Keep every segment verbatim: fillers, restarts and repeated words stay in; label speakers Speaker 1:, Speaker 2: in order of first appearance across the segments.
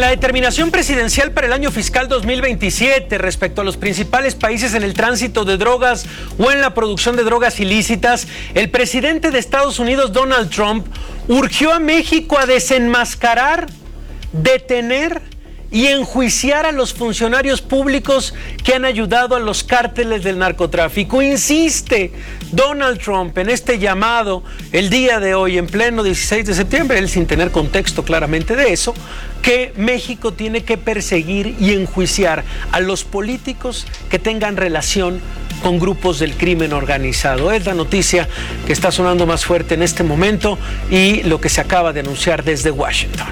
Speaker 1: En la determinación presidencial para el año fiscal dos mil veintisiete respecto a los principales países en el tránsito de drogas o en la producción de drogas ilícitas, el presidente de Estados Unidos, Donald Trump, urgió a México a desenmascarar, detener y enjuiciar a los funcionarios públicos que han ayudado a los cárteles del narcotráfico. Insiste Donald Trump en este llamado el día de hoy, en pleno dieciséis de septiembre, él sin tener contexto claramente de eso, que México tiene que perseguir y enjuiciar a los políticos que tengan relación con grupos del crimen organizado. Es la noticia que está sonando más fuerte en este momento y lo que se acaba de anunciar desde Washington.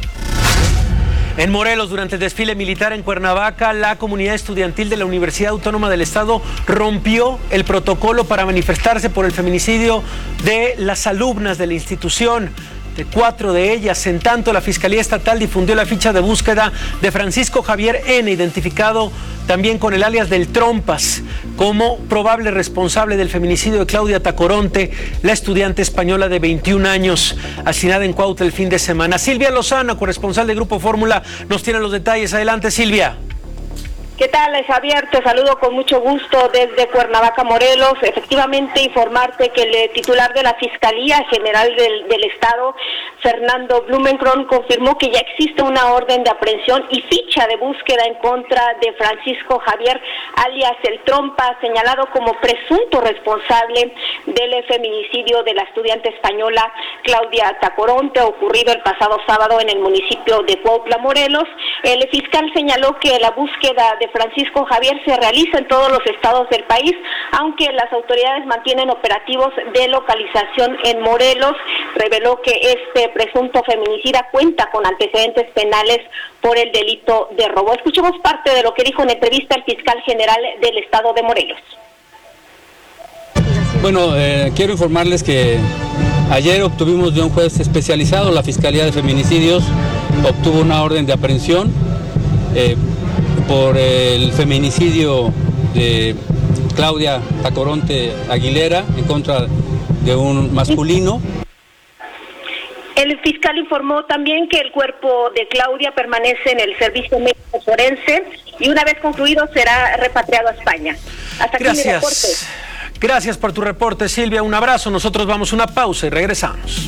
Speaker 1: En Morelos, durante el desfile militar en Cuernavaca, la comunidad estudiantil de la Universidad Autónoma del Estado rompió el protocolo para manifestarse por el feminicidio de las alumnas de la institución, de cuatro de ellas. En tanto, la Fiscalía Estatal difundió la ficha de búsqueda de Francisco Javier N., identificado también con el alias del Trompas, como probable responsable del feminicidio de Claudia Tacoronte, la estudiante española de veintiún años, asesinada en Cuautla el fin de semana. Silvia Lozano, corresponsal de Grupo Fórmula, nos tiene los detalles. Adelante, Silvia.
Speaker 2: ¿Qué tal, Javier? Te saludo con mucho gusto desde Cuernavaca, Morelos. Efectivamente, informarte que el titular de la Fiscalía General del, del Estado, Fernando Blumenkron, confirmó que ya existe una orden de aprehensión y ficha de búsqueda en contra de Francisco Javier, alias El Trompa, señalado como presunto responsable del feminicidio de la estudiante española Claudia Tacoronte, ocurrido el pasado sábado en el municipio de Cuautla, Morelos. El fiscal señaló que la búsqueda de Francisco Javier se realiza en todos los estados del país, aunque las autoridades mantienen operativos de localización en Morelos. Reveló que este presunto feminicida cuenta con antecedentes penales por el delito de robo. Escuchemos parte de lo que dijo en entrevista el fiscal general del estado de Morelos.
Speaker 3: Bueno, eh, quiero informarles que ayer obtuvimos de un juez especializado, la Fiscalía de Feminicidios obtuvo una orden de aprehensión eh, por el feminicidio de Claudia Tacoronte Aguilera en contra de un masculino.
Speaker 2: El fiscal informó también que el cuerpo de Claudia permanece en el servicio médico forense y una vez concluido será repatriado a España. Hasta aquí mi reporte.
Speaker 1: Gracias. Gracias por tu reporte, Silvia. Un abrazo. Nosotros vamos a una pausa y regresamos.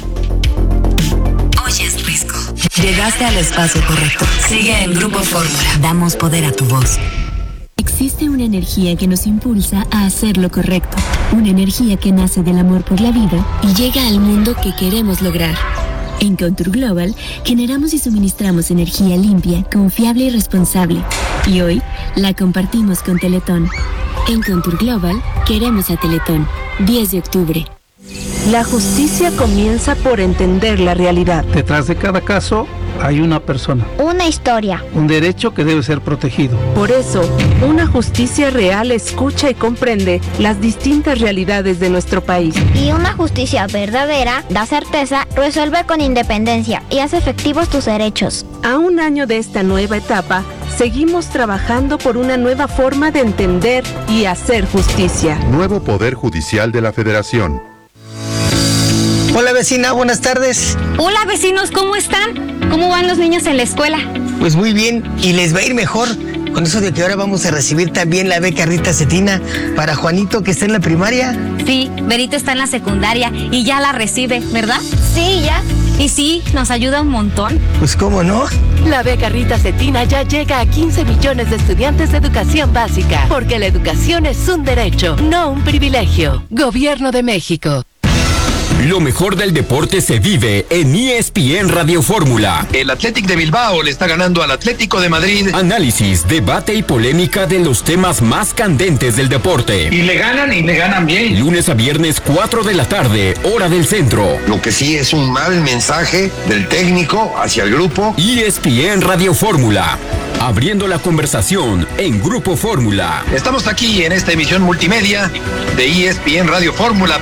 Speaker 4: Oyes Risco. Llegaste al espacio correcto. Sigue en Grupo Fórmula. Damos poder a tu voz.
Speaker 5: Existe una energía que nos impulsa a hacer lo correcto. Una energía que nace del amor por la vida y llega al mundo que queremos lograr. En Contour Global generamos y suministramos energía limpia, confiable y responsable. Y hoy la compartimos con Teletón. En Contour Global queremos a Teletón. diez de octubre.
Speaker 6: La justicia comienza por entender la realidad.
Speaker 7: Detrás de cada caso hay una persona.
Speaker 8: Una historia.
Speaker 7: Un derecho que debe ser protegido.
Speaker 6: Por eso, una justicia real escucha y comprende las distintas realidades de nuestro país.
Speaker 8: Y una justicia verdadera da certeza, resuelve con independencia y hace efectivos tus derechos.
Speaker 6: A un año de esta nueva etapa, seguimos trabajando por una nueva forma de entender y hacer justicia.
Speaker 9: Nuevo Poder Judicial de la Federación.
Speaker 10: Hola vecina, buenas tardes.
Speaker 11: Hola vecinos, ¿cómo están? ¿Cómo van los niños en la escuela?
Speaker 10: Pues muy bien, y les va a ir mejor con eso de que ahora vamos a recibir también la beca Rita Cetina para Juanito, que está en la primaria.
Speaker 11: Sí, Berito está en la secundaria y ya la recibe, ¿verdad?
Speaker 8: Sí, ya.
Speaker 11: Y sí, nos ayuda un montón.
Speaker 10: Pues cómo no.
Speaker 6: La beca Rita Cetina ya llega a quince millones de estudiantes de educación básica, porque la educación es un derecho, no un privilegio. Gobierno de México.
Speaker 12: Lo mejor del deporte se vive en E S P N Radio Fórmula.
Speaker 13: El Athletic de Bilbao le está ganando al Atlético de Madrid.
Speaker 12: Análisis, debate y polémica de los temas más candentes del deporte.
Speaker 13: Y le ganan y le ganan bien.
Speaker 12: Lunes a viernes, cuatro de la tarde, hora del centro.
Speaker 14: Lo que sí es un mal mensaje del técnico hacia el grupo.
Speaker 12: E S P N Radio Fórmula. Abriendo la conversación en Grupo Fórmula.
Speaker 13: Estamos aquí en esta emisión multimedia de E S P N Radio Fórmula.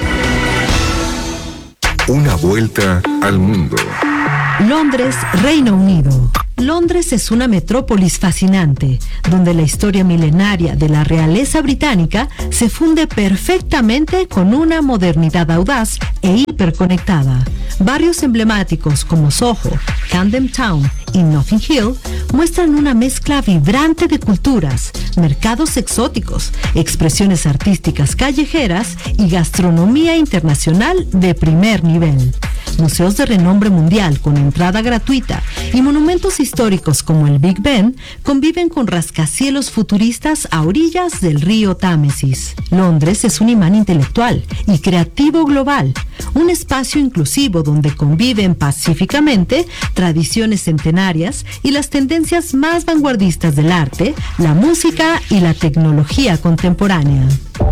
Speaker 9: Una vuelta al mundo.
Speaker 15: Londres, Reino Unido. Londres es una metrópolis fascinante, donde la historia milenaria de la realeza británica se funde perfectamente con una modernidad audaz e hiperconectada. Barrios emblemáticos como Soho, Camden Town y Notting Hill muestran una mezcla vibrante de culturas, mercados exóticos, expresiones artísticas callejeras y gastronomía internacional de primer nivel. Museos de renombre mundial con entrada gratuita y monumentos históricos como el Big Ben conviven con rascacielos futuristas a orillas del río Támesis. Londres es un imán intelectual y creativo global, un espacio inclusivo donde conviven pacíficamente tradiciones centenarias y las tendencias más vanguardistas del arte, la música y la tecnología contemporánea.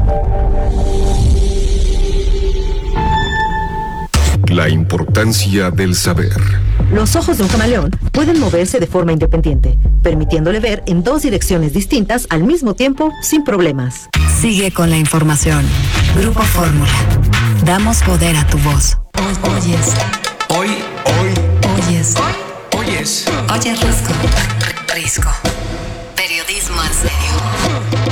Speaker 9: La importancia del saber.
Speaker 16: Los ojos de un camaleón pueden moverse de forma independiente, permitiéndole ver en dos direcciones distintas al mismo tiempo sin problemas.
Speaker 4: Sigue con la información. Grupo Fórmula. Damos poder a tu voz. Oyes.
Speaker 17: Hoy, hoy.
Speaker 4: Oyes.
Speaker 17: Hoy. Oyes.
Speaker 4: Oyes Risco. Risco. Periodismo en serio.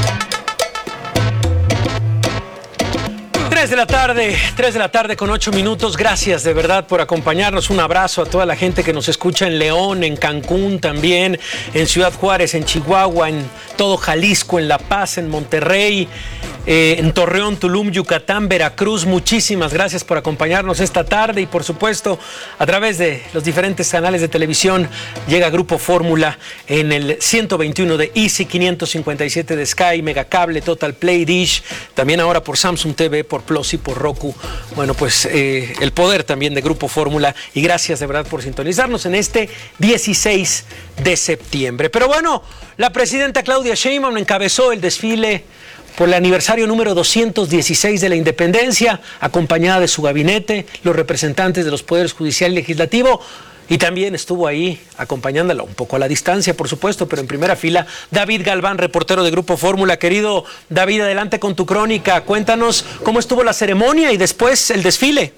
Speaker 1: tres de la tarde, tres de la tarde con ocho minutos. Gracias de verdad por acompañarnos. Un abrazo a toda la gente que nos escucha en León, en Cancún también, en Ciudad Juárez, en Chihuahua, en todo Jalisco, en La Paz, en Monterrey, eh, en Torreón, Tulum, Yucatán, Veracruz. Muchísimas gracias por acompañarnos esta tarde y por supuesto a través de los diferentes canales de televisión llega Grupo Fórmula en el ciento veintiuno de Easy, quinientos cincuenta y siete de Sky, Megacable, Total Play, Dish, también ahora por Samsung T V, por Plus y por Roku. Bueno, pues eh, el poder también de Grupo Fórmula y gracias de verdad por sintonizarnos en este dieciséis de septiembre. Pero bueno, la presidenta Claudia Sheinbaum encabezó el desfile por el aniversario número doscientos dieciséis de la independencia, acompañada de su gabinete, los representantes de los poderes judicial y legislativo. Y también estuvo ahí acompañándola un poco a la distancia, por supuesto, pero en primera fila, David Galván, reportero de Grupo Fórmula. Querido David, adelante con tu crónica. Cuéntanos cómo estuvo la ceremonia y después el desfile.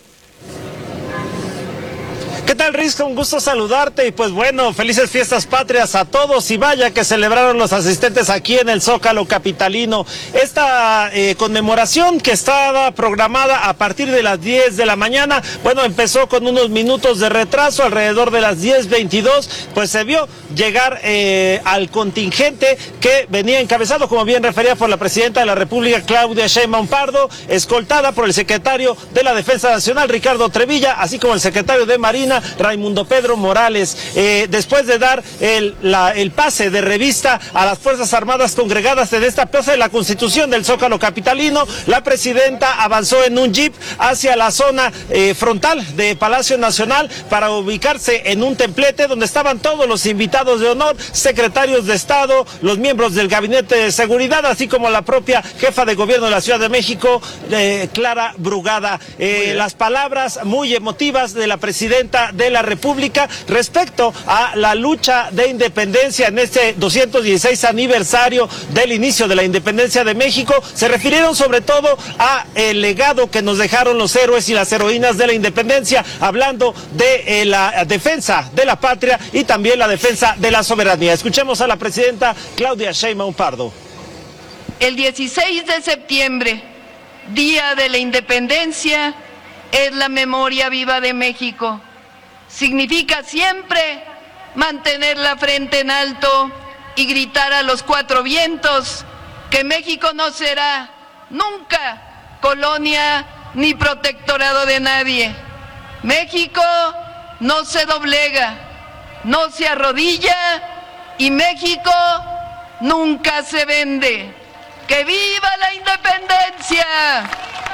Speaker 18: ¿Qué tal, Risco? Un gusto saludarte y pues bueno, felices fiestas patrias a todos y vaya que celebraron los asistentes aquí en el Zócalo capitalino. Esta eh, conmemoración que estaba programada a partir de las diez de la mañana, bueno, empezó con unos minutos de retraso, alrededor de las diez veintidós, pues se vio llegar eh, al contingente que venía encabezado, como bien refería, por la presidenta de la República, Claudia Sheinbaum Pardo, escoltada por el secretario de la Defensa Nacional, Ricardo Trevilla, así como el secretario de Marina, Raimundo Pedro Morales. Eh, después de dar el, la, el pase de revista a las Fuerzas Armadas congregadas en esta plaza de la Constitución del Zócalo capitalino, la presidenta avanzó en un jeep hacia la zona eh, frontal de Palacio Nacional para ubicarse en un templete donde estaban todos los invitados de honor, secretarios de Estado, los miembros del Gabinete de Seguridad, así como la propia jefa de gobierno de la Ciudad de México, eh, Clara Brugada. Eh, las palabras muy emotivas de la presidenta de la República respecto a la lucha de independencia en este doscientos dieciséis aniversario del inicio de la independencia de México, se refirieron sobre todo a el legado que nos dejaron los héroes y las heroínas de la independencia, hablando de eh, la defensa de la patria y también la defensa de la soberanía. Escuchemos a la presidenta Claudia Sheinbaum Pardo.
Speaker 19: El dieciséis de septiembre, Día de la Independencia, es la memoria viva de México. Significa siempre mantener la frente en alto y gritar a los cuatro vientos que México no será nunca colonia ni protectorado de nadie. México no se doblega, no se arrodilla y México nunca se vende. ¡Que viva la independencia!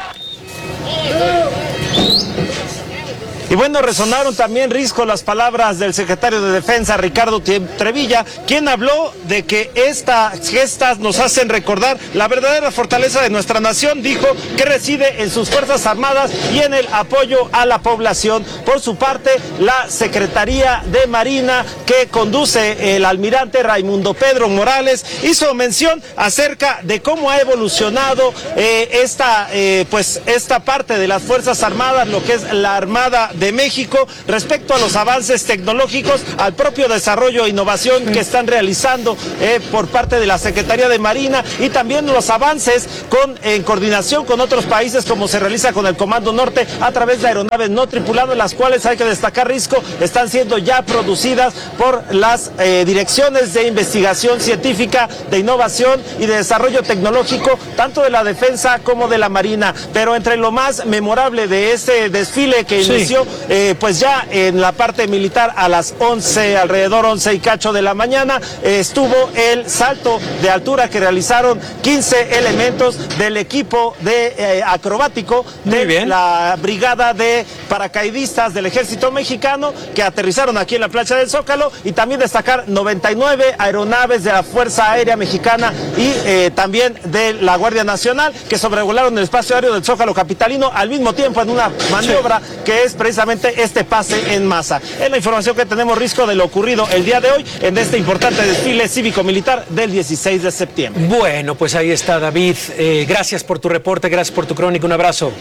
Speaker 18: Y bueno, resonaron también, Risco, las palabras del secretario de Defensa, Ricardo Trevilla, quien habló de que estas gestas nos hacen recordar la verdadera fortaleza de nuestra nación. Dijo que reside en sus Fuerzas Armadas y en el apoyo a la población. Por su parte, la Secretaría de Marina, que conduce el almirante Raimundo Pedro Morales, hizo mención acerca de cómo ha evolucionado eh, esta, eh, pues, esta parte de las Fuerzas Armadas, lo que es la Armada de México respecto a los avances tecnológicos, al propio desarrollo e innovación que están realizando eh, por parte de la Secretaría de Marina, y también los avances con, en coordinación con otros países, como se realiza con el Comando Norte a través de aeronaves no tripuladas, las cuales, hay que destacar, Risco, están siendo ya producidas por las eh, direcciones de investigación científica, de innovación y de desarrollo tecnológico, tanto de la defensa como de la Marina. Pero entre lo más memorable de este desfile que
Speaker 1: sí.
Speaker 18: inició eh, pues ya en la parte militar a las once, alrededor once y cacho de la mañana, eh, estuvo el salto de altura que realizaron quince elementos del equipo de eh, acrobático de la brigada de paracaidistas del ejército mexicano, que aterrizaron aquí en la plancha del Zócalo, y también destacar noventa y nueve aeronaves de la Fuerza Aérea Mexicana y eh, también de la Guardia Nacional, que sobrevolaron el espacio aéreo del Zócalo capitalino al mismo tiempo en una maniobra sí. que es precisamente este pase en masa. Es la información que tenemos, Risco, de lo ocurrido el día de hoy en este importante desfile cívico-militar del dieciséis de septiembre.
Speaker 1: Bueno, pues ahí está, David. Eh, gracias por tu reporte, gracias por tu crónica, un abrazo.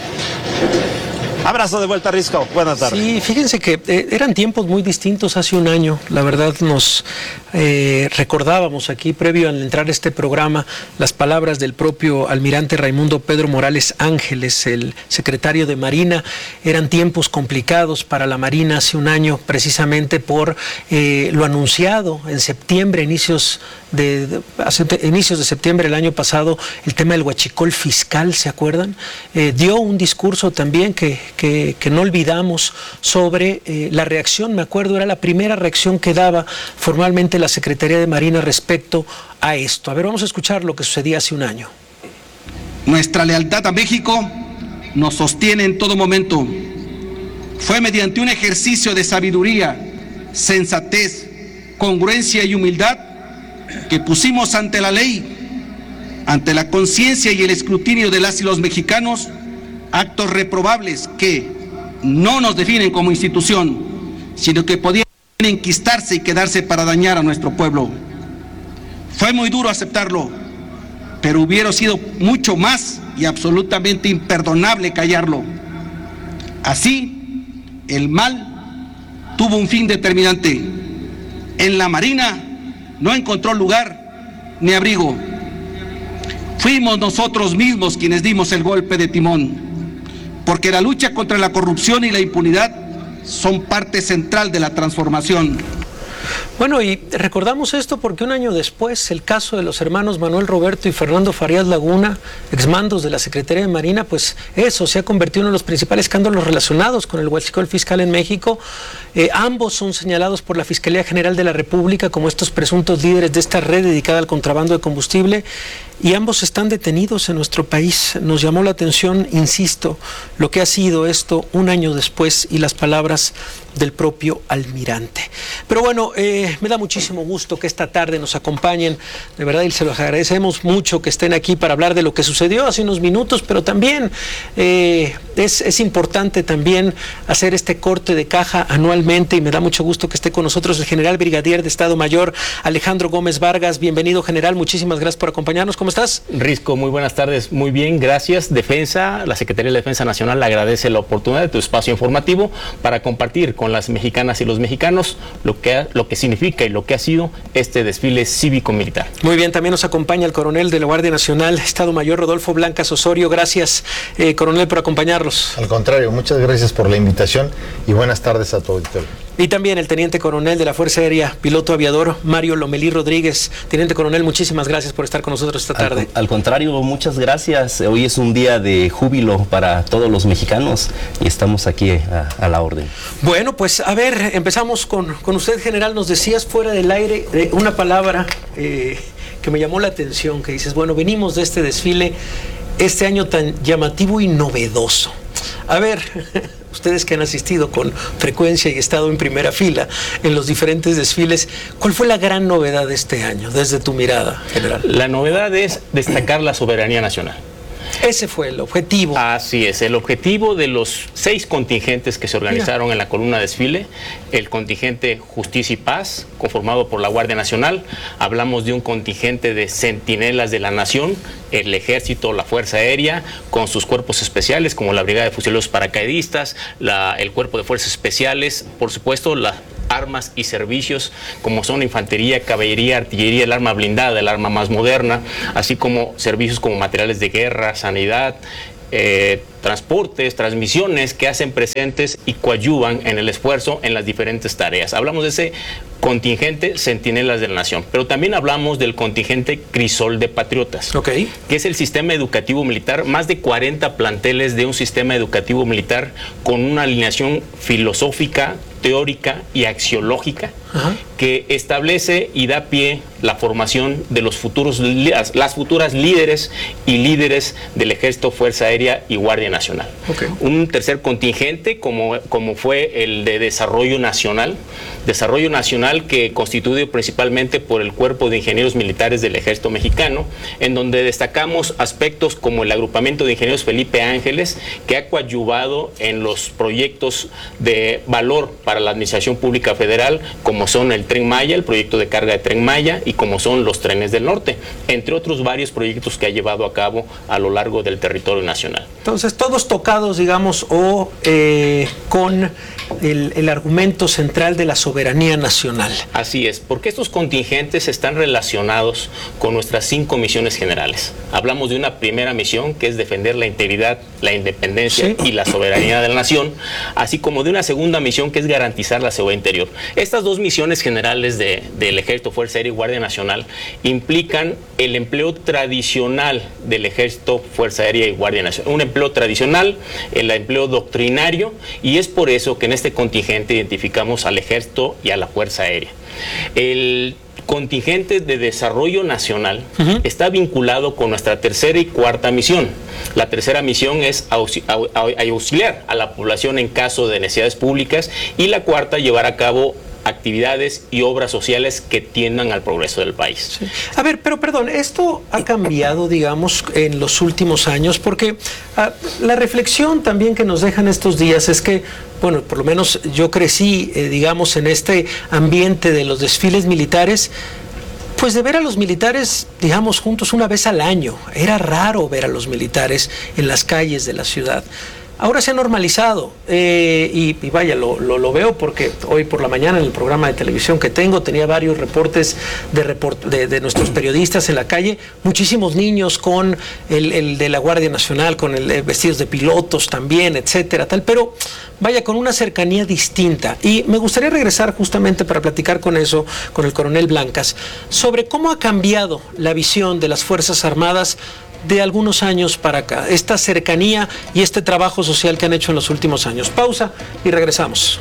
Speaker 18: Abrazo de vuelta, Risco. Buenas tardes.
Speaker 1: Sí, fíjense que eh, eran tiempos muy distintos hace un año. La verdad, nos eh, recordábamos aquí, previo al entrar a este programa, las palabras del propio almirante Raimundo Pedro Morales Ángeles, el secretario de Marina. Eran tiempos complicados para la Marina hace un año, precisamente por eh, lo anunciado en septiembre, inicios de, de hace, inicios de septiembre del año pasado, el tema del huachicol fiscal, ¿se acuerdan? Eh, dio un discurso también que Que, que no olvidamos sobre eh, la reacción, me acuerdo, era la primera reacción que daba formalmente la Secretaría de Marina respecto a esto. A ver, vamos a escuchar lo que sucedía hace un año.
Speaker 20: Nuestra lealtad a México nos sostiene en todo momento. Fue mediante un ejercicio de sabiduría, sensatez, congruencia y humildad que pusimos ante la ley, ante la conciencia y el escrutinio de las y los mexicanos, actos reprobables que no nos definen como institución, sino que podían enquistarse y quedarse para dañar a nuestro pueblo. Fue muy duro aceptarlo, pero hubiera sido mucho más y absolutamente imperdonable callarlo. Así, el mal tuvo un fin determinante. En la Marina no encontró lugar ni abrigo. Fuimos nosotros mismos quienes dimos el golpe de timón, porque la lucha contra la corrupción y la impunidad son parte central de la transformación.
Speaker 1: Bueno, y recordamos esto porque un año después, el caso de los hermanos Manuel Roberto y Fernando Farías Laguna, exmandos de la Secretaría de Marina, pues eso se ha convertido en uno de los principales escándalos relacionados con el huachicol fiscal en México. Eh, ambos son señalados por la Fiscalía General de la República como estos presuntos líderes de esta red dedicada al contrabando de combustible, y ambos están detenidos en nuestro país. Nos llamó la atención, insisto, lo que ha sido esto un año después y las palabras del propio almirante. Pero bueno, eh, me da muchísimo gusto que esta tarde nos acompañen, de verdad, y se los agradecemos mucho que estén aquí para hablar de lo que sucedió hace unos minutos, pero también eh, es, es importante también hacer este corte de caja anualmente, y me da mucho gusto que esté con nosotros el general brigadier de Estado Mayor Alejandro Gómez Vargas. Bienvenido, general, muchísimas gracias por acompañarnos. ¿Cómo estás?
Speaker 21: Risco, muy buenas tardes, muy bien, gracias. Defensa, la Secretaría de Defensa Nacional le agradece la oportunidad de tu espacio informativo para compartir con las mexicanas y los mexicanos lo que, ha, lo que significa y lo que ha sido este desfile cívico-militar.
Speaker 1: Muy bien, también nos acompaña el coronel de la Guardia Nacional, Estado Mayor Rodolfo Blancas Osorio. Gracias, eh, coronel, por acompañarnos.
Speaker 22: Al contrario, muchas gracias por la invitación y buenas tardes a tu auditorio.
Speaker 1: Y también el teniente coronel de la Fuerza Aérea, piloto aviador, Mario Lomelí Rodríguez. Teniente coronel, muchísimas gracias por estar con nosotros esta tarde.
Speaker 23: Al, al contrario, muchas gracias. Hoy es un día de júbilo para todos los mexicanos y estamos aquí a, a la orden.
Speaker 1: Bueno, pues a ver, empezamos con, con usted, general. Nos decías fuera del aire eh, una palabra eh, que me llamó la atención, que dices, bueno, venimos de este desfile este año tan llamativo y novedoso. A ver, ustedes que han asistido con frecuencia y estado en primera fila en los diferentes desfiles, ¿cuál fue la gran novedad de este año, desde tu mirada, general?
Speaker 21: La novedad es destacar la soberanía nacional.
Speaker 1: Ese fue el objetivo.
Speaker 21: Así es, el objetivo de los seis contingentes que se organizaron Mira. en la columna desfile, el contingente Justicia y Paz, conformado por la Guardia Nacional, hablamos de un contingente de centinelas de la nación, el Ejército, la Fuerza Aérea, con sus cuerpos especiales, como la Brigada de Fusileros Paracaidistas, la, el Cuerpo de Fuerzas Especiales, por supuesto, las armas y servicios, como son infantería, caballería, artillería, el arma blindada, el arma más moderna, así como servicios como materiales de guerra, sanidad, eh, transportes, transmisiones que hacen presentes y coadyuvan en el esfuerzo en las diferentes tareas. Hablamos de ese contingente Centinelas de la Nación, pero también hablamos del contingente Crisol de Patriotas,
Speaker 1: okay.
Speaker 21: que es el sistema educativo militar, más de cuarenta planteles de un sistema educativo militar con una alineación filosófica, teórica y axiológica, Ajá. que establece y da pie la formación de los futuros, las, las futuras líderes y líderes del Ejército, Fuerza Aérea y Guardia Nacional.
Speaker 1: Okay.
Speaker 21: Un tercer contingente, como, como fue el de Desarrollo Nacional, Desarrollo Nacional que constituido principalmente por el Cuerpo de Ingenieros Militares del Ejército Mexicano, en donde destacamos aspectos como el agrupamiento de ingenieros Felipe Ángeles, que ha coadyuvado en los proyectos de valor para la Administración Pública Federal, como son el Tren Maya, el proyecto de carga de Tren Maya, y como son los trenes del norte, entre otros varios proyectos que ha llevado a cabo a lo largo del territorio nacional.
Speaker 1: Entonces, todos tocados, digamos, o eh, con el, el argumento central de la soberanía nacional.
Speaker 21: Así es, porque estos contingentes están relacionados con nuestras cinco misiones generales. Hablamos de una primera misión, que es defender la integridad, la independencia sí. y la soberanía de la nación, así como de una segunda misión, que es garantizar la seguridad interior. Estas dos misiones generales de, del Ejército, Fuerza Aérea y Guardia Nacional implican el empleo tradicional del Ejército, Fuerza Aérea y Guardia Nacional. Un empleo tradicional, el empleo doctrinario, y es por eso que en este contingente identificamos al Ejército y a la Fuerza Aérea. El contingente de Desarrollo Nacional uh-huh. está vinculado con nuestra tercera y cuarta misión. La tercera misión es auxiliar a la población en caso de necesidades públicas, y la cuarta, llevar a cabo actividades y obras sociales que tiendan al progreso del país.
Speaker 1: Sí. A ver, pero perdón, esto ha cambiado, digamos, en los últimos años, porque ah, la reflexión también que nos dejan estos días es que, bueno, por lo menos yo crecí, eh, digamos, en este ambiente de los desfiles militares, pues de ver a los militares, digamos, juntos una vez al año. Era raro ver a los militares en las calles de la ciudad. Ahora se ha normalizado eh, y, y vaya, lo, lo, lo veo porque hoy por la mañana en el programa de televisión que tengo tenía varios reportes de, report, de, de nuestros periodistas en la calle, muchísimos niños con el, el de la Guardia Nacional, con el, vestidos de pilotos también, etcétera, tal, pero vaya, con una cercanía distinta. Y me gustaría regresar justamente para platicar con eso, con el coronel Blancas, sobre cómo ha cambiado la visión de las Fuerzas Armadas de algunos años para acá, esta cercanía y este trabajo social que han hecho en los últimos años. Pausa y regresamos.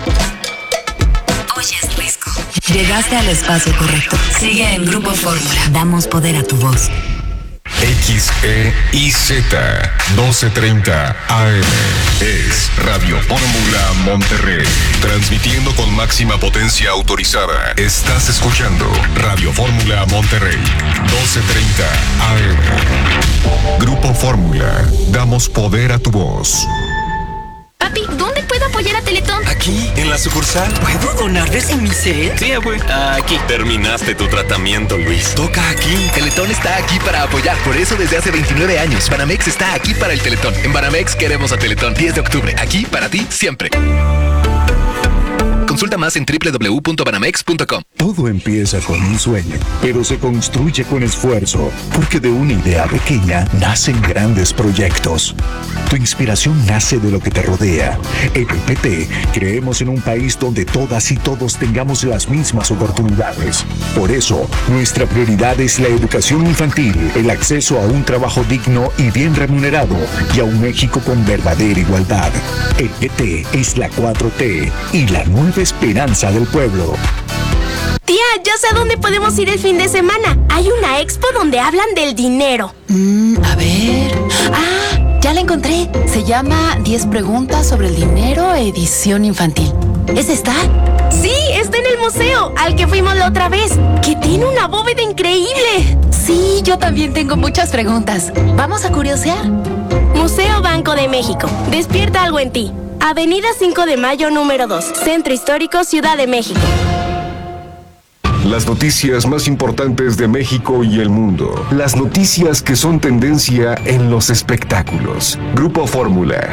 Speaker 4: Oyes Risco. Llegaste al espacio correcto. Sigue en Grupo Fórmula. Damos poder a tu voz.
Speaker 9: X E I Z doce treinta A M es Radio Fórmula Monterrey, transmitiendo con máxima potencia autorizada. Estás escuchando Radio Fórmula Monterrey, doce treinta A M. Grupo Fórmula, damos poder a tu voz.
Speaker 2: Papi, ¿dónde puedo apoyar a Teletón?
Speaker 17: Aquí, en la sucursal.
Speaker 2: ¿Puedo donar desde mi sed?
Speaker 17: Sí, abuelo. Aquí.
Speaker 3: Terminaste tu tratamiento, Luis.
Speaker 17: Toca aquí.
Speaker 3: Teletón está aquí para apoyar. Por eso desde hace veintinueve años, Banamex está aquí para el Teletón. En Banamex queremos a Teletón. diez de octubre. Aquí para ti, siempre. Consulta más en doble u doble u doble u punto banamex punto com.
Speaker 5: Todo empieza con un sueño, pero se construye con esfuerzo, porque de una idea pequeña nacen grandes proyectos. Tu inspiración nace de lo que te rodea. En el P T creemos en un país donde todas y todos tengamos las mismas oportunidades. Por eso, nuestra prioridad es la educación infantil, el acceso a un trabajo digno y bien remunerado, y a un México con verdadera igualdad. El P T es la cuatro T y la nueva esperanza del pueblo.
Speaker 2: Tía, ya sé a dónde podemos ir el fin de semana. Hay una expo donde hablan del dinero.
Speaker 24: Mm, a ver... Ah, ya la encontré. Se llama diez preguntas sobre el dinero, edición infantil. ¿Es esta?
Speaker 2: Sí, está en el museo, al que fuimos la otra vez. ¿Qué te Tiene una bóveda increíble.
Speaker 24: Sí, yo también tengo muchas preguntas. ¿Vamos a curiosear?
Speaker 2: Museo Banco de México. Despierta algo en ti. Avenida cinco de Mayo, número dos. Centro Histórico, Ciudad de México.
Speaker 9: Las noticias más importantes de México y el mundo. Las noticias que son tendencia en los espectáculos. Grupo Fórmula.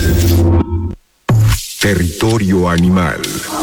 Speaker 9: Territorio animal.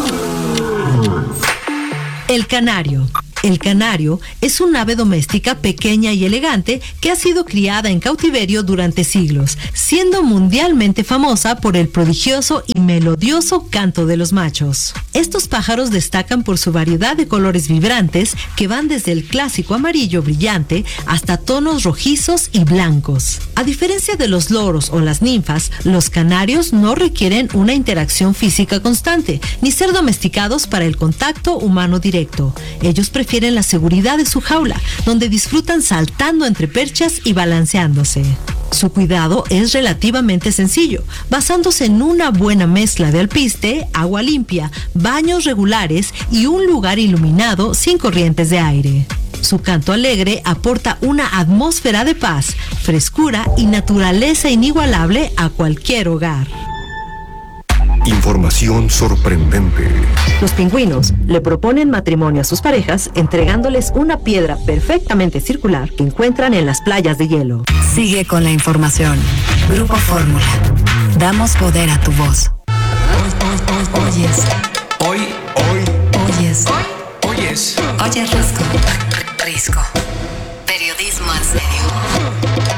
Speaker 15: El canario. El canario es un ave doméstica pequeña y elegante que ha sido criada en cautiverio durante siglos, siendo mundialmente famosa por el prodigioso y melodioso canto de los machos. Estos pájaros destacan por su variedad de colores vibrantes que van desde el clásico amarillo brillante hasta tonos rojizos y blancos. A diferencia de los loros o las ninfas, los canarios no requieren una interacción física constante, ni ser domesticados para el contacto humano directo. Ellos prefieren la seguridad de su jaula, donde disfrutan saltando entre perchas y balanceándose. Su cuidado es relativamente sencillo, basándose en una buena mezcla de alpiste, agua limpia, baños regulares y un lugar iluminado sin corrientes de aire. Su canto alegre aporta una atmósfera de paz, frescura y naturaleza inigualable a cualquier hogar.
Speaker 9: Información sorprendente.
Speaker 16: Los pingüinos le proponen matrimonio a sus parejas entregándoles una piedra perfectamente circular que encuentran en las playas de hielo.
Speaker 4: Sigue con la información. Grupo Fórmula. Damos poder a tu voz. Hoy, hoy, oyes.
Speaker 17: Hoy, hoy.
Speaker 4: Oyes.
Speaker 17: Hoy, oyes.
Speaker 4: Oyes Risco. Risco. Periodismo en serio.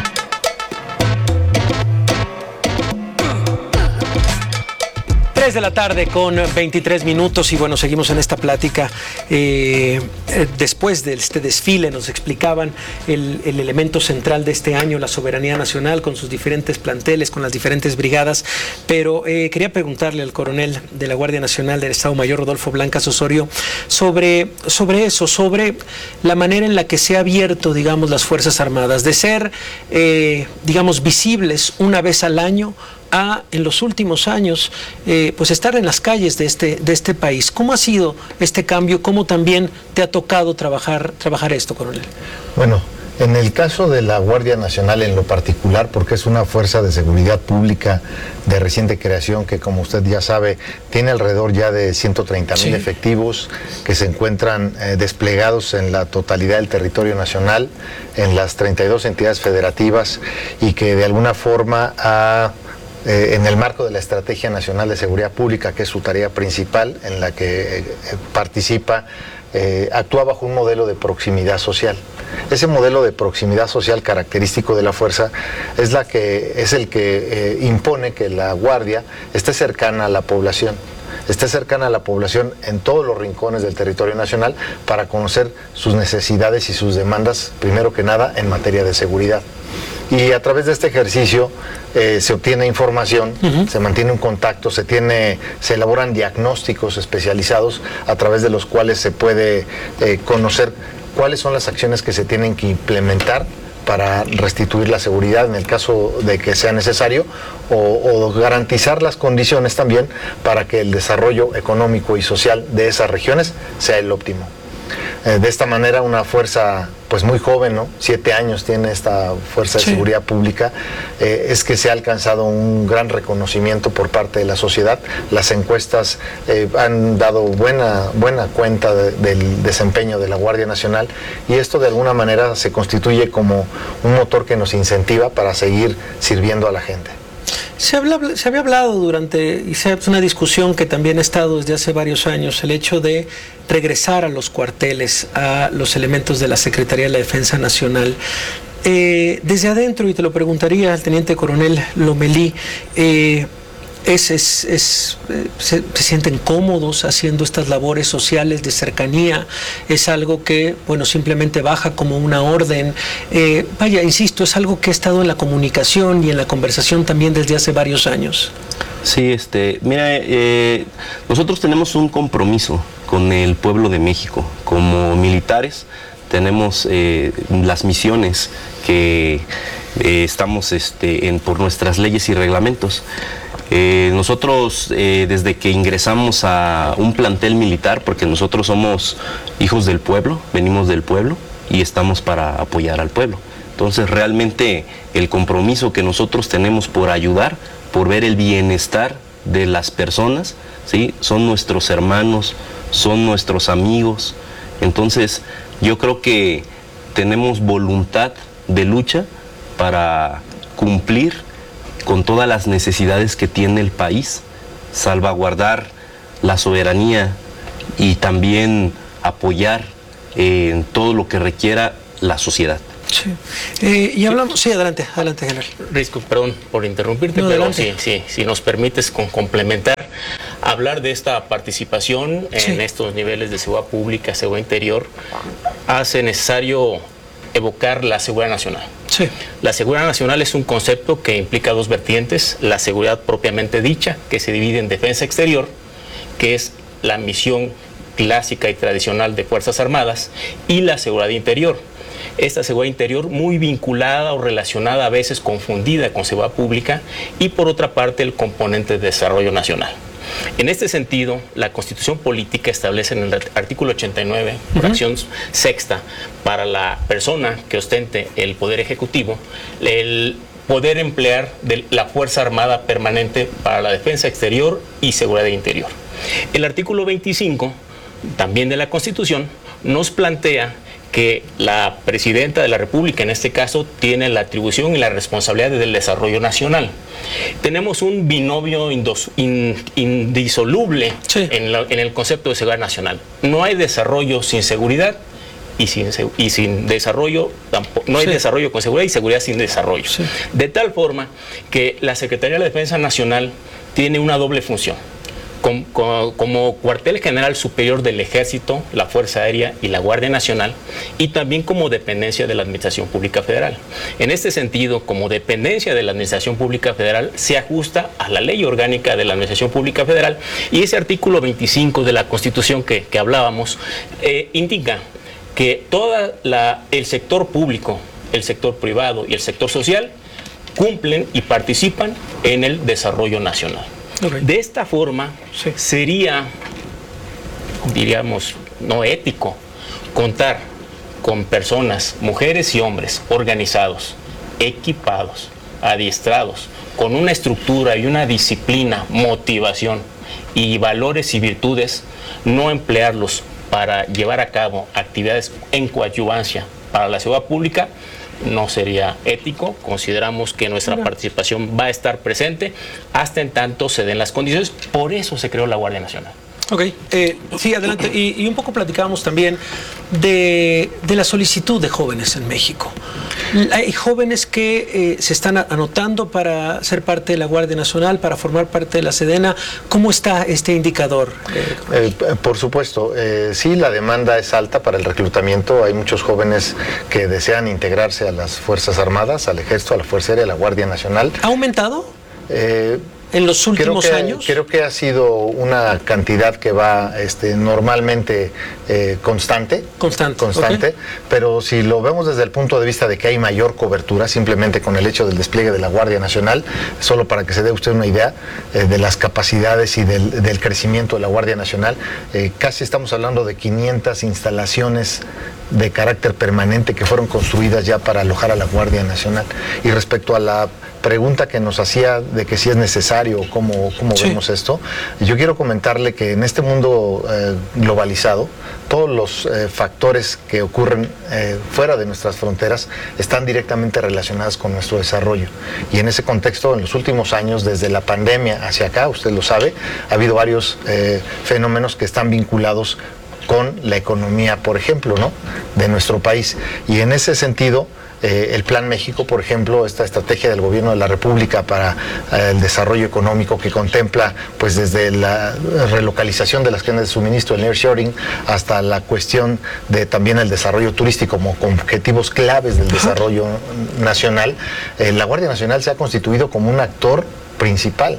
Speaker 1: tres de la tarde con veintitrés minutos y bueno, seguimos en esta plática. Eh, eh, después de este desfile nos explicaban el, el elemento central de este año, la soberanía nacional con sus diferentes planteles, con las diferentes brigadas, pero eh, quería preguntarle al coronel de la Guardia Nacional del Estado Mayor, Rodolfo Blancas Osorio, sobre, sobre eso, sobre la manera en la que se ha abierto, digamos, las Fuerzas Armadas, de ser, eh, digamos, visibles una vez al año, a, en los últimos años, eh, pues estar en las calles de este, de este país. ¿Cómo ha sido este cambio? ¿Cómo también te ha tocado trabajar, trabajar esto, coronel?
Speaker 22: Bueno, en el caso de la Guardia Nacional en lo particular, porque es una fuerza de seguridad pública de reciente creación que, como usted ya sabe, tiene alrededor ya de ciento treinta mil sí. efectivos que se encuentran eh, desplegados en la totalidad del territorio nacional, en las treinta y dos entidades federativas y que de alguna forma ha... Eh, en el marco de la Estrategia Nacional de Seguridad Pública, que es su tarea principal, en la que eh, participa, eh, actúa bajo un modelo de proximidad social. Ese modelo de proximidad social característico de la fuerza es, la que, es el que eh, impone que la Guardia esté cercana a la población. esté cercana a la población en todos los rincones del territorio nacional para conocer sus necesidades y sus demandas, primero que nada, en materia de seguridad. Y a través de este ejercicio eh, se obtiene información, uh-huh. se mantiene un contacto, se tiene, se elaboran diagnósticos especializados a través de los cuales se puede eh, conocer cuáles son las acciones que se tienen que implementar para restituir la seguridad en el caso de que sea necesario o, o garantizar las condiciones también para que el desarrollo económico y social de esas regiones sea el óptimo. Eh, de esta manera una fuerza pues muy joven, ¿no? Siete años tiene esta fuerza de sí. seguridad pública, eh, es que se ha alcanzado un gran reconocimiento por parte de la sociedad. Las encuestas eh, han dado buena, buena cuenta de, del desempeño de la Guardia Nacional y esto de alguna manera se constituye como un motor que nos incentiva para seguir sirviendo a la gente.
Speaker 1: Se, habla, se había hablado durante, y es una discusión que también ha estado desde hace varios años, el hecho de regresar a los cuarteles, a los elementos de la Secretaría de la Defensa Nacional. Eh, desde adentro, y te lo preguntaría al Teniente Coronel Lomelí, eh, Es, es, es, eh, se, se sienten cómodos haciendo estas labores sociales de cercanía, es algo que, bueno, simplemente baja como una orden. Eh, vaya, insisto, es algo que ha estado en la comunicación y en la conversación también desde hace varios años.
Speaker 23: Sí, este, mira, eh, nosotros tenemos un compromiso con el pueblo de México. Como militares tenemos eh, las misiones que eh, estamos este, en, por nuestras leyes y reglamentos. Eh, nosotros, eh, desde que ingresamos a un plantel militar, porque nosotros somos hijos del pueblo, venimos del pueblo y estamos para apoyar al pueblo. Entonces, realmente el compromiso que nosotros tenemos por ayudar, por ver el bienestar de las personas, ¿sí? Son nuestros hermanos, son nuestros amigos. Entonces, yo creo que tenemos voluntad de lucha para cumplir con todas las necesidades que tiene el país, salvaguardar la soberanía y también apoyar eh, en todo lo que requiera la sociedad.
Speaker 1: Sí. Eh, y hablamos, sí, adelante, adelante, general.
Speaker 21: Risco, perdón por interrumpirte,
Speaker 1: no,
Speaker 21: pero sí, sí, si nos permites con complementar, hablar de esta participación sí. en estos niveles de seguridad pública, seguridad interior, hace necesario evocar la seguridad nacional.
Speaker 1: Sí.
Speaker 21: La seguridad nacional es un concepto que implica dos vertientes: la seguridad propiamente dicha, que se divide en defensa exterior, que es la misión clásica y tradicional de Fuerzas Armadas, y la seguridad interior. Esta seguridad interior muy vinculada o relacionada, a veces confundida con seguridad pública, y por otra parte el componente de desarrollo nacional. En este sentido, la Constitución Política establece en el artículo ochenta y nueve, fracción uh-huh. sexta, para la persona que ostente el Poder Ejecutivo, el poder emplear de la Fuerza Armada Permanente para la defensa exterior y seguridad interior. El artículo veinticinco, también de la Constitución, nos plantea que la Presidenta de la República, en este caso, tiene la atribución y la responsabilidad del desarrollo nacional. Tenemos un binomio indos, in, indisoluble sí. en, la, en el concepto de seguridad nacional. No hay desarrollo sin seguridad y sin, y sin desarrollo, tampoco, no hay sí. desarrollo con seguridad y seguridad sin desarrollo. Sí. De tal forma que la Secretaría de la Defensa Nacional tiene una doble función. Como, como, como cuartel general superior del Ejército, la Fuerza Aérea y la Guardia Nacional, y también como dependencia de la Administración Pública Federal. En este sentido, como dependencia de la Administración Pública Federal, se ajusta a la Ley Orgánica de la Administración Pública Federal, y ese artículo veinticinco de la Constitución que, que hablábamos eh, indica que todo el sector público, el sector privado y el sector social cumplen y participan en el desarrollo nacional. Okay. De esta forma, sí. sería, diríamos, no ético contar con personas, mujeres y hombres, organizados, equipados, adiestrados, con una estructura y una disciplina, motivación y valores y virtudes, no emplearlos para llevar a cabo actividades en coadyuvancia para la seguridad pública. No sería ético. Consideramos que nuestra no. participación va a estar presente hasta en tanto se den las condiciones. Por eso se creó la Guardia Nacional.
Speaker 1: Ok, eh, sí, adelante. Y, y un poco platicábamos también de, de la solicitud de jóvenes en México. Hay jóvenes que eh, se están anotando para ser parte de la Guardia Nacional, para formar parte de la Sedena. ¿Cómo está este indicador?
Speaker 22: Eh, por supuesto, eh, sí, la demanda es alta para el reclutamiento. Hay muchos jóvenes que desean integrarse a las Fuerzas Armadas, al Ejército, a la Fuerza Aérea, a la Guardia Nacional.
Speaker 1: ¿Ha aumentado?
Speaker 22: Eh,
Speaker 1: ¿En los últimos
Speaker 22: creo que,
Speaker 1: años?
Speaker 22: Creo que ha sido una cantidad que va este, normalmente eh, constante.
Speaker 1: Constante.
Speaker 22: Constante. Okay. Pero si lo vemos desde el punto de vista de que hay mayor cobertura, simplemente con el hecho del despliegue de la Guardia Nacional, solo para que se dé usted una idea eh, de las capacidades y del, del crecimiento de la Guardia Nacional, eh, casi estamos hablando de quinientas instalaciones de carácter permanente que fueron construidas ya para alojar a la Guardia Nacional. Y respecto a la pregunta que nos hacía de que si es necesario o cómo, cómo sí. vemos esto, yo quiero comentarle que en este mundo eh, globalizado, todos los eh, factores que ocurren eh, fuera de nuestras fronteras están directamente relacionados con nuestro desarrollo. Y en ese contexto, en los últimos años, desde la pandemia hacia acá, usted lo sabe, ha habido varios eh, fenómenos que están vinculados con la economía, por ejemplo, ¿no?, de nuestro país. Y en ese sentido, Eh, el Plan México, por ejemplo, esta estrategia del Gobierno de la República para eh, el desarrollo económico, que contempla pues desde la relocalización de las cadenas de suministro, el nearshoring, hasta la cuestión de también el desarrollo turístico como objetivos claves del desarrollo nacional. Eh, la Guardia Nacional se ha constituido como un actor principal.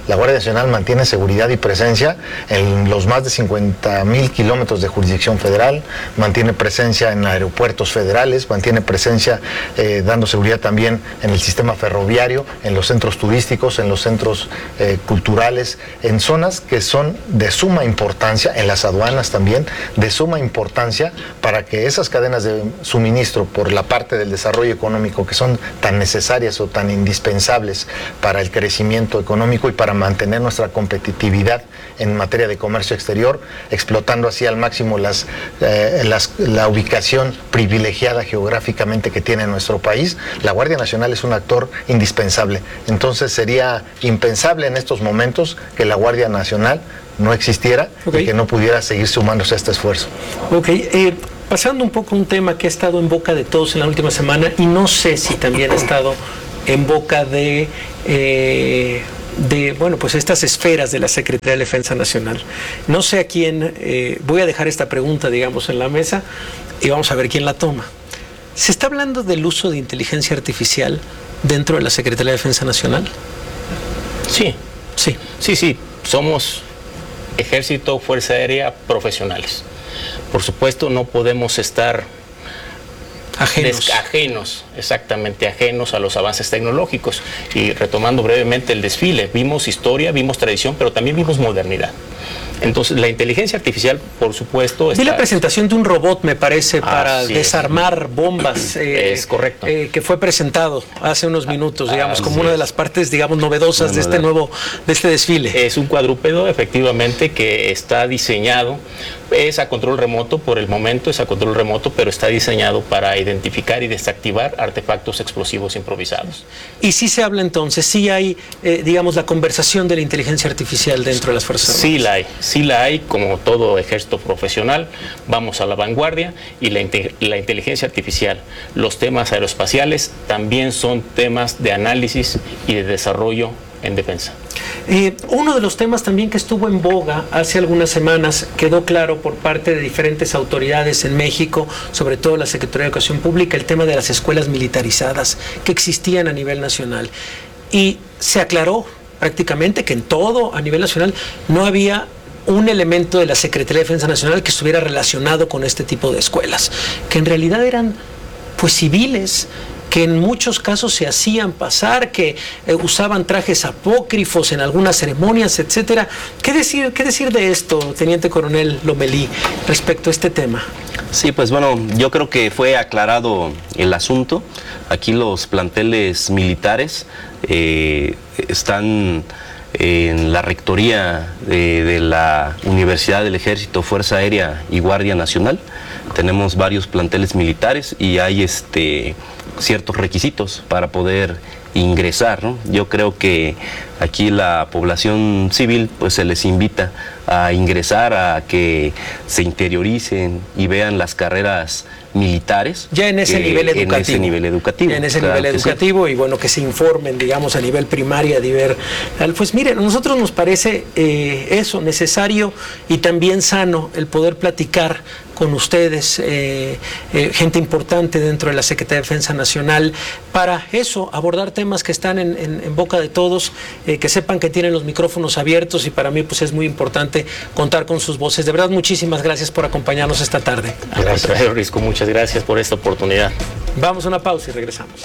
Speaker 22: La Guardia Nacional mantiene seguridad y presencia en los más de cincuenta mil kilómetros de jurisdicción federal, mantiene presencia en aeropuertos federales, mantiene presencia eh, dando seguridad también en el sistema ferroviario, en los centros turísticos, en los centros eh, culturales, en zonas que son de suma importancia, en las aduanas también, de suma importancia para que esas cadenas de suministro por la parte del desarrollo económico que son tan necesarias o tan indispensables para el crecimiento económico y para mantener nuestra competitividad en materia de comercio exterior, explotando así al máximo las, eh, las, la ubicación privilegiada geográficamente que tiene nuestro país. La Guardia Nacional es un actor indispensable. Entonces sería impensable en estos momentos que la Guardia Nacional no existiera okay. y que no pudiera seguir sumándose a este esfuerzo.
Speaker 1: Ok, eh, pasando un poco a un tema que ha estado en boca de todos en la última semana y no sé si también ha estado en boca de... Eh, de, bueno, pues estas esferas de la Secretaría de Defensa Nacional. No sé a quién, eh, voy a dejar esta pregunta, digamos, en la mesa y vamos a ver quién la toma. ¿Se está hablando del uso de inteligencia artificial dentro de la Secretaría de Defensa Nacional?
Speaker 21: Sí,
Speaker 1: sí,
Speaker 21: sí, sí, somos Ejército, Fuerza Aérea profesionales. Por supuesto, no podemos estar
Speaker 1: ajenos.
Speaker 21: ajenos, exactamente, ajenos a los avances tecnológicos. Y retomando brevemente el desfile, vimos historia, vimos tradición, pero también vimos modernidad. Entonces, la inteligencia artificial, por supuesto...
Speaker 1: Vi la presentación de un robot, me parece, para
Speaker 21: Así
Speaker 1: desarmar es. bombas.
Speaker 21: Eh, es correcto.
Speaker 1: Eh, que fue presentado hace unos minutos, digamos, como
Speaker 21: Así
Speaker 1: una de
Speaker 21: es.
Speaker 1: las partes, digamos, novedosas de este nuevo, de este desfile.
Speaker 21: Es un cuadrúpedo, efectivamente, que está diseñado, es a control remoto por el momento, es a control remoto, pero está diseñado para identificar y desactivar artefactos explosivos improvisados.
Speaker 1: Y sí se habla entonces, sí hay, eh, digamos, la conversación de la inteligencia artificial dentro de las Fuerzas Armadas.
Speaker 21: Sí la hay. Sí la hay, como todo ejército profesional, vamos a la vanguardia y la, la inteligencia artificial, los temas aeroespaciales también son temas de análisis y de desarrollo en defensa.
Speaker 1: Eh, uno de los temas también que estuvo en boga hace algunas semanas, quedó claro por parte de diferentes autoridades en México, sobre todo la Secretaría de Educación Pública, el tema de las escuelas militarizadas que existían a nivel nacional. Y se aclaró prácticamente que en todo a nivel nacional no había un elemento de la Secretaría de Defensa Nacional que estuviera relacionado con este tipo de escuelas, que en realidad eran pues civiles, que en muchos casos se hacían pasar, que eh, usaban trajes apócrifos en algunas ceremonias, etcétera. ¿Qué decir, qué decir de esto, Teniente Coronel Lomelí, respecto a este tema?
Speaker 23: Sí, pues bueno, yo creo que fue aclarado el asunto. Aquí los planteles militares eh, están en la rectoría de, de la Universidad del Ejército, Fuerza Aérea y Guardia Nacional. Tenemos varios planteles militares y hay este, ciertos requisitos para poder ingresar, ¿no? Yo creo que aquí la población civil pues se les invita a ingresar, a que se interioricen y vean las carreras militares.
Speaker 1: Ya en ese nivel educativo.
Speaker 23: En ese nivel educativo.
Speaker 1: Ya en ese
Speaker 23: claro
Speaker 1: nivel educativo sí. Y bueno, que se informen, digamos, a nivel primaria, de ver. Pues miren, a nosotros nos parece eh, eso, necesario y también sano el poder platicar con ustedes, eh, eh, gente importante dentro de la Secretaría de Defensa Nacional, para eso, abordar temas que están en, en, en boca de todos, eh, que sepan que tienen los micrófonos abiertos y para mí pues es muy importante contar con sus voces. De verdad, muchísimas gracias por acompañarnos esta tarde.
Speaker 21: Gracias, Risco, muchas gracias por esta oportunidad.
Speaker 1: Vamos a una pausa y regresamos.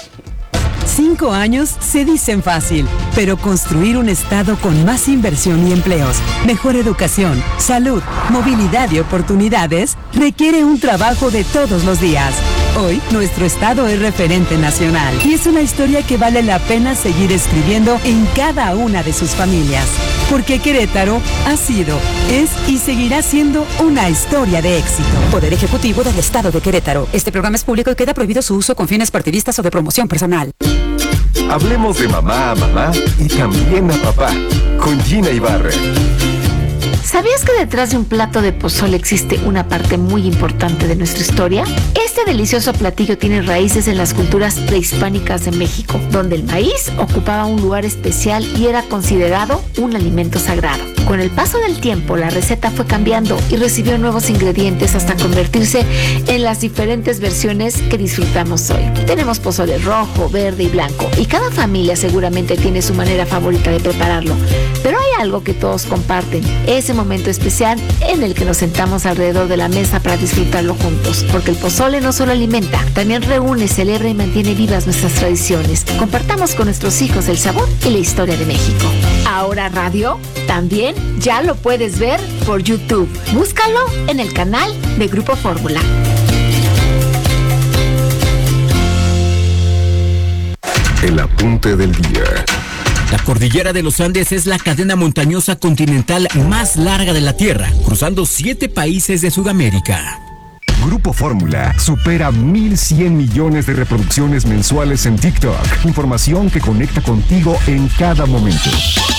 Speaker 7: Cinco años se dicen fácil, pero construir un estado con más inversión y empleos, mejor educación, salud, movilidad y oportunidades requiere un trabajo de todos los días. Hoy, nuestro estado es referente nacional y es una historia que vale la pena seguir escribiendo en cada una de sus familias. Porque Querétaro ha sido, es y seguirá siendo una historia de éxito.
Speaker 8: Poder Ejecutivo del Estado de Querétaro. Este programa es público y queda prohibido su uso con fines partidistas o de promoción personal.
Speaker 9: Hablemos de mamá a mamá y también a papá con Gina Ibarra.
Speaker 6: ¿Sabías que detrás de un plato de pozole existe una parte muy importante de nuestra historia? Este delicioso platillo tiene raíces en las culturas prehispánicas de México, donde el maíz ocupaba un lugar especial y era considerado un alimento sagrado. Con el paso del tiempo, la receta fue cambiando y recibió nuevos ingredientes hasta convertirse en las diferentes versiones que disfrutamos hoy. Tenemos pozole rojo, verde y blanco, y cada familia seguramente tiene su manera favorita de prepararlo. Pero hay algo que todos comparten, ese momento especial en el que nos sentamos alrededor de la mesa para disfrutarlo juntos, porque el pozole no solo alimenta, también reúne, celebra y mantiene vivas nuestras tradiciones. Compartamos con nuestros hijos el sabor y la historia de México. Ahora Radio también ya lo puedes ver por YouTube. Búscalo en el canal de Grupo Fórmula.
Speaker 9: El apunte del día.
Speaker 12: La cordillera de los Andes es la cadena montañosa continental más larga de la Tierra, cruzando siete países de Sudamérica.
Speaker 10: Grupo Fórmula supera mil cien millones de reproducciones mensuales en TikTok. Información que conecta contigo en cada momento.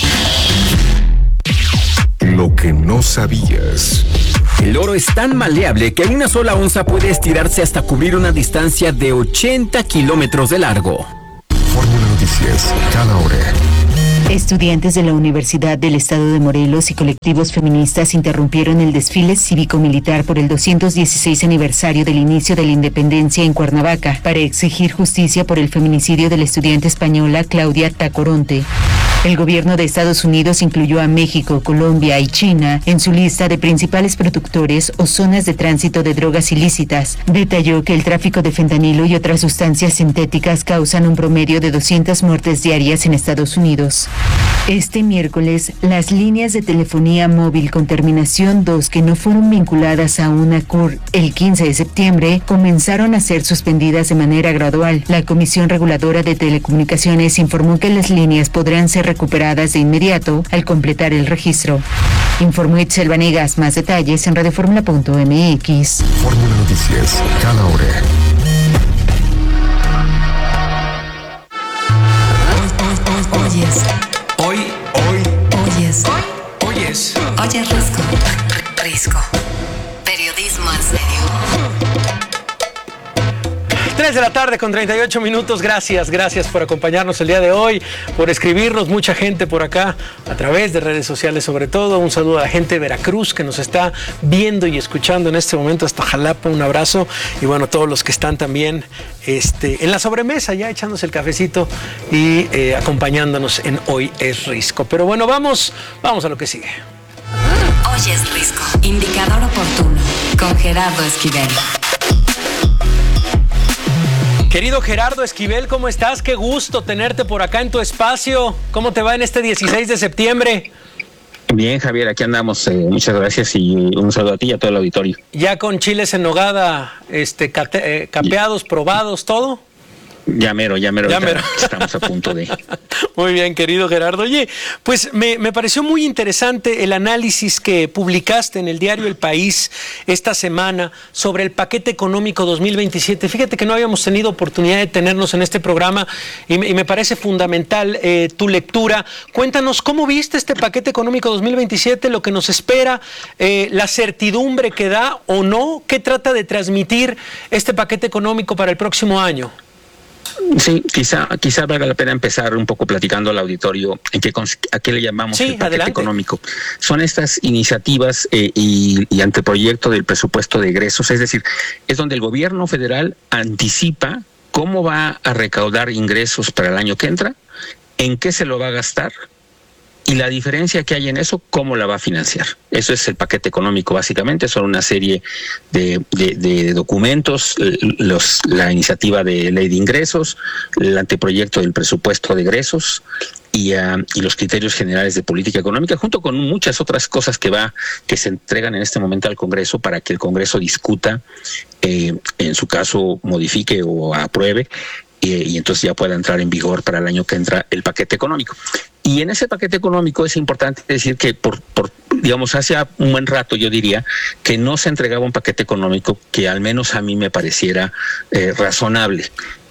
Speaker 9: Lo que no sabías.
Speaker 12: El oro es tan maleable que una sola onza puede estirarse hasta cubrir una distancia de ochenta kilómetros de largo.
Speaker 9: Fórmula Noticias, cada hora.
Speaker 11: Estudiantes de la Universidad del Estado de Morelos y colectivos feministas interrumpieron el desfile cívico-militar por el doscientos dieciséis aniversario del inicio de la independencia en Cuernavaca para exigir justicia por el feminicidio de la estudiante española Claudia Tacoronte. El gobierno de Estados Unidos incluyó a México, Colombia y China en su lista de principales productores o zonas de tránsito de drogas ilícitas. Detalló que el tráfico de fentanilo y otras sustancias sintéticas causan un promedio de doscientas muertes diarias en Estados Unidos. Este miércoles, las líneas de telefonía móvil con terminación dos que no fueron vinculadas a una C U R el quince de septiembre comenzaron a ser suspendidas de manera gradual. La Comisión Reguladora de Telecomunicaciones informó que las líneas podrán ser recuperadas de inmediato al completar el registro. Informó Itzel Vanegas. Más detalles en radioformula punto m x.
Speaker 9: Fórmula Noticias, cada hora.
Speaker 24: Oyes.
Speaker 17: Hoy, hoy,
Speaker 24: Oyes.
Speaker 17: oyes.
Speaker 24: Oyes Risco. Risco. Periodismo en serio.
Speaker 1: tres de la tarde con treinta y ocho minutos. Gracias, gracias por acompañarnos el día de hoy, por escribirnos, mucha gente por acá a través de redes sociales sobre todo. Un saludo a la gente de Veracruz que nos está viendo y escuchando en este momento hasta Jalapa, un abrazo. Y bueno, todos los que están también este, en la sobremesa ya echándose el cafecito y eh, acompañándonos en Hoy es Risco. Pero bueno, vamos, vamos a lo que sigue.
Speaker 4: Hoy es Risco. Indicador oportuno con Gerardo Esquivel.
Speaker 1: Querido Gerardo Esquivel, ¿cómo estás? Qué gusto tenerte por acá en tu espacio. ¿Cómo te va en este dieciséis de septiembre?
Speaker 14: Bien, Javier, aquí andamos. Eh, muchas gracias y un saludo a ti y a todo el auditorio.
Speaker 1: ¿Ya con chiles en nogada este, cate, eh, capeados, probados, todo?
Speaker 14: Ya mero, ya mero,
Speaker 1: ya mero.
Speaker 14: Estamos a punto de...
Speaker 1: Muy bien, querido Gerardo. Oye, pues me, me pareció muy interesante el análisis que publicaste en el diario El País esta semana sobre el paquete económico dos mil veintisiete. Fíjate que no habíamos tenido oportunidad de tenernos en este programa y me, y me parece fundamental eh, tu lectura. Cuéntanos, ¿cómo viste este paquete económico dos mil veintisiete, lo que nos espera, eh, la certidumbre que da o no? ¿Qué trata de transmitir este paquete económico para el próximo año?
Speaker 14: Sí, quizá quizá valga la pena empezar un poco platicando al auditorio en qué, a qué le llamamos sí, el paquete adelante. Económico. Son estas iniciativas eh, y, y anteproyecto del presupuesto de egresos, es decir, es donde el gobierno federal anticipa cómo va a recaudar ingresos para el año que entra, en qué se lo va a gastar y la diferencia que hay en eso, cómo la va a financiar. Eso es el paquete económico, básicamente. Son una serie de, de, de documentos, los, la iniciativa de ley de ingresos, el anteproyecto del presupuesto de egresos y, uh, y los criterios generales de política económica, junto con muchas otras cosas que va que se entregan en este momento al Congreso para que el Congreso discuta, eh, en su caso modifique o apruebe, y, y entonces ya pueda entrar en vigor para el año que entra el paquete económico. Y en ese paquete económico es importante decir que por, por digamos, hace un buen rato yo diría que no se entregaba un paquete económico que al menos a mí me pareciera eh, razonable.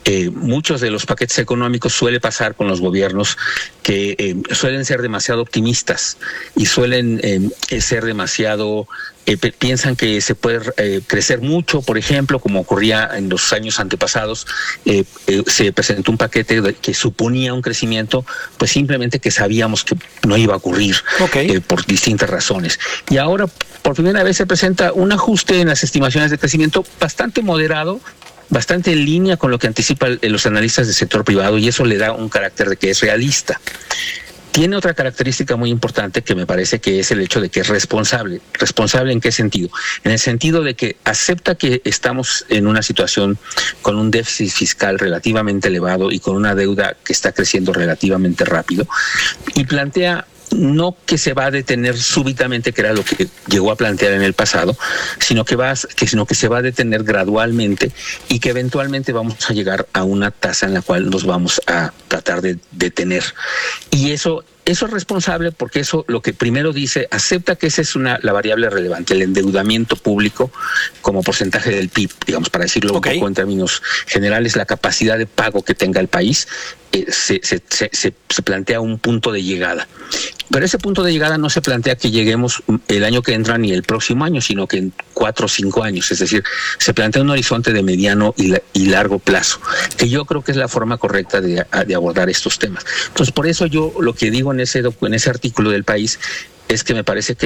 Speaker 14: eh, muchos de los paquetes económicos suele pasar con los gobiernos que eh, suelen ser demasiado optimistas y suelen eh, ser demasiado... Eh, piensan que se puede eh, crecer mucho, por ejemplo, como ocurría en los años antepasados, eh, eh, se presentó un paquete de, que suponía un crecimiento, pues simplemente que sabíamos que no iba a ocurrir, okay. eh, por distintas razones. Y ahora, por primera vez, se presenta un ajuste en las estimaciones de crecimiento bastante moderado, bastante en línea con lo que anticipan los analistas del sector privado, y eso le da un carácter de que es realista. Tiene otra característica muy importante que me parece que es el hecho de que es responsable. ¿Responsable en qué sentido? En el sentido de que acepta que estamos en una situación con un déficit fiscal relativamente elevado y con una deuda que está creciendo relativamente rápido, y plantea no que se va a detener súbitamente, que era lo que llegó a plantear en el pasado, sino que va, que, sino que se va a detener gradualmente y que eventualmente vamos a llegar a una tasa en la cual nos vamos a tratar de detener. Y eso Eso es responsable porque eso lo que primero dice, acepta que esa es una la variable relevante, el endeudamiento público como porcentaje del P I B, digamos, para decirlo okay. un poco en términos generales, la capacidad de pago que tenga el país, eh, se, se, se, se plantea un punto de llegada. Pero ese punto de llegada no se plantea que lleguemos el año que entra ni el próximo año, sino que en cuatro o cinco años. Es decir, se plantea un horizonte de mediano y, la, y largo plazo, que yo creo que es la forma correcta de, de abordar estos temas. Entonces, por eso yo lo que digo en ese, en ese artículo del País es que me parece que